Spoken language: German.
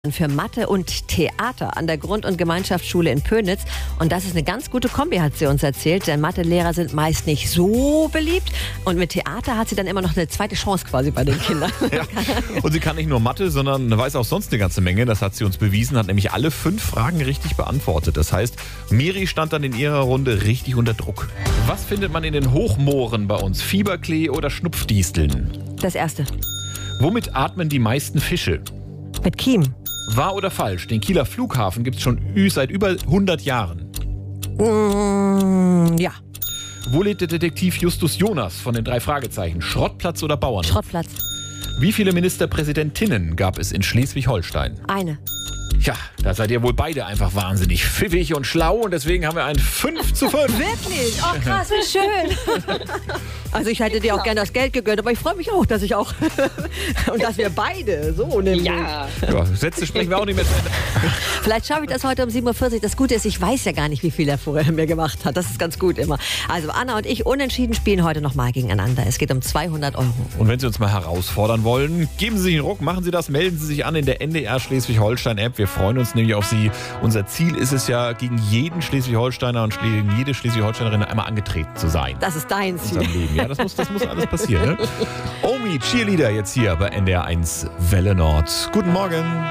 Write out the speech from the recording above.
Für Mathe und Theater an der Grund- und Gemeinschaftsschule in Pönitz. Und das ist eine ganz gute Kombi, hat sie uns erzählt. Denn Mathelehrer sind meist nicht so beliebt. Und mit Theater hat sie dann immer noch eine zweite Chance quasi bei den Kindern. Ja. Und sie kann nicht nur Mathe, sondern weiß auch sonst eine ganze Menge. Das hat sie uns bewiesen, hat nämlich alle 5 Fragen richtig beantwortet. Das heißt, Miri stand dann in ihrer Runde richtig unter Druck. Was findet man in den Hochmooren bei uns? Fieberklee oder Schnupfdisteln? Das erste. Womit atmen die meisten Fische? Mit Kiem. Wahr oder falsch? Den Kieler Flughafen gibt es schon seit über 100 Jahren. Ja. Wo lebt der Detektiv Justus Jonas von den 3 Fragezeichen? Schrottplatz oder Bauern? Schrottplatz. Wie viele Ministerpräsidentinnen gab es in Schleswig-Holstein? Eine. Ja, da seid ihr wohl beide einfach wahnsinnig pfiffig und schlau und deswegen haben wir ein 5:5. Wirklich? Oh krass, wie schön. Also ich hätte dir auch gerne das Geld gegönnt, aber ich freue mich auch, dass ich auch und dass wir beide so nämlich. Ja. Ja, Sätze sprechen wir auch nicht mehr zu Ende. Vielleicht schaffe ich das heute um 7:40 Uhr. Das Gute ist, ich weiß ja gar nicht, wie viel er vorher mir gemacht hat. Das ist ganz gut immer. Also Anna und ich unentschieden spielen heute nochmal gegeneinander. Es geht um 200 €. Und wenn Sie uns mal herausfordern wollen, geben Sie sich einen Ruck, machen Sie das, melden Sie sich an in der NDR Schleswig-Holstein-App. Wir freuen uns nämlich auf Sie. Unser Ziel ist es ja, gegen jeden Schleswig-Holsteiner und gegen jede Schleswig-Holsteinerin einmal angetreten zu sein. Das ist dein In Ziel. unserem Leben. Ja, das muss alles passieren. Ne? Omi, Cheerleader jetzt hier bei NDR 1 Welle Nord. Guten Morgen.